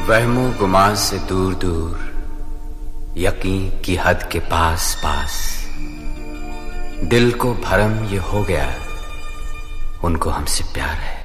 वहमो गुमान से दूर दूर, यकीन की हद के पास पास। दिल को भरम ये हो गया, उनको हमसे प्यार है।